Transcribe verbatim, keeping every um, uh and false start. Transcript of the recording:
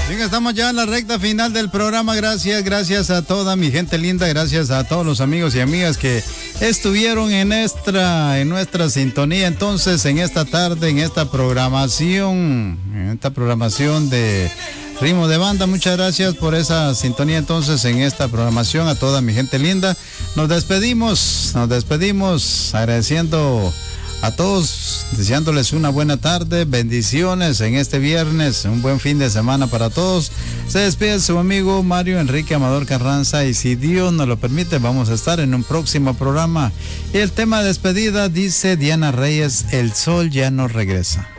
Bien, estamos ya en la recta final del programa. Gracias, gracias a toda mi gente linda, gracias a todos los amigos y amigas que estuvieron en nuestra, en nuestra sintonía. Entonces, en esta tarde, en esta programación, en esta programación de Ritmo de Banda, muchas gracias por esa sintonía. Entonces, en esta programación, a toda mi gente linda, nos despedimos, nos despedimos agradeciendo a todos, deseándoles una buena tarde, bendiciones en este viernes, un buen fin de semana para todos. Se despide su amigo Mario Enrique Amador Carranza y si Dios nos lo permite vamos a estar en un próximo programa. Y el tema de despedida dice Diana Reyes, El sol ya no regresa.